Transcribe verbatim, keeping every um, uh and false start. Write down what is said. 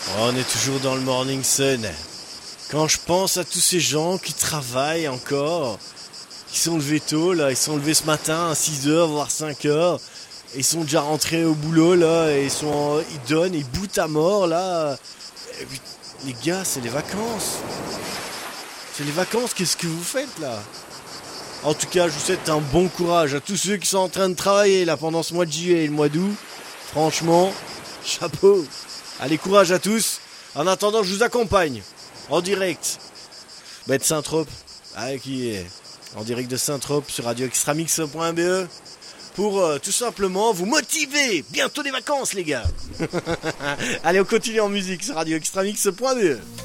Oh, on est toujours dans le Morning Sun. Quand je pense à tous ces gens qui travaillent encore, qui sont levés tôt, là, ils sont levés ce matin à six heures, voire cinq heures, et ils sont déjà rentrés au boulot, là, et ils, sont, ils donnent, ils boutent à mort, là. Et puis, les gars, c'est les vacances. C'est les vacances, qu'est-ce que vous faites, là? En tout cas, je vous souhaite un bon courage à tous ceux qui sont en train de travailler, là, pendant ce mois de juillet et le mois d'août. Franchement, chapeau. Allez, courage à tous. En attendant, je vous accompagne en direct bah, de Saint-Trope, ah, qui est en direct de Saint-Trope sur radio extramix point b e pour euh, tout simplement vous motiver. Bientôt des vacances, les gars. Allez, on continue en musique sur radio extramix point b e.